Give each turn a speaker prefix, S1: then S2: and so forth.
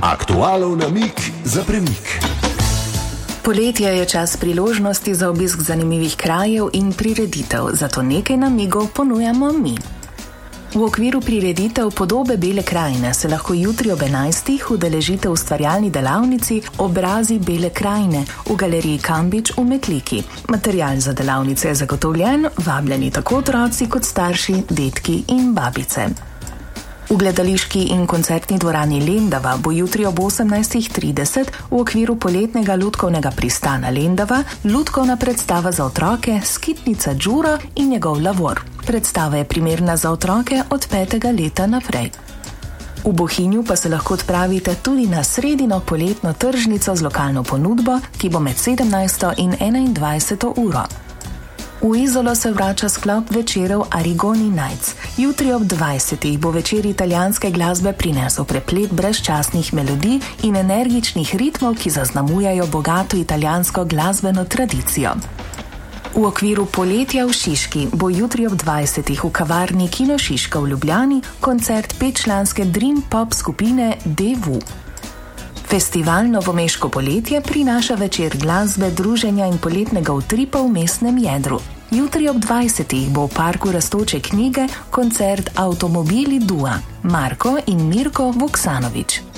S1: Aktualov namig za premik.
S2: Poletje je čas priložnosti za obisk zanimivih krajev in prireditev, zato nekaj namigov ponujamo mi. V okviru prireditev Podobe Bele krajine se lahko jutri ob 11. udeležite v ustvarjalni delavnici Obrazi Bele krajine v galeriji Kambič v Metliki. Material za delavnice je zagotovljen, vabljeni tako otroci kot starši, dedki in babice. V gledališki in koncertni dvorani Lendava bo jutri ob 18:30 v okviru poletnega lutkovnega pristana Lendava lutkovna predstava za otroke Skitnica Đuro in njegov lavor. Predstava je primerna za otroke od 5. leta naprej. V Bohinju pa se lahko odpravite tudi na sredino poletno tržnico z lokalno ponudbo, ki bo med 17. in 21. uro. V Izolo se vrača sklop večerov Arigoni Nights. Jutri ob 20. bo večer italijanske glasbe prinesel preplet brezčasnih melodij in energičnih ritmov, ki zaznamujajo bogato italijansko glasbeno tradicijo. V okviru poletja v Šiški bo jutri ob 20. v kavarni Kino Šiška v Ljubljani koncert 5-članske Dream Pop skupine DV. Festival Novomeško poletje prinaša večer glasbe, druženja in poletnega utripa v mestnem jedru. Jutri ob 20. bo v parku Rastoče knjige koncert Avtomobili Dua, Marko in Mirko Vuksanovič.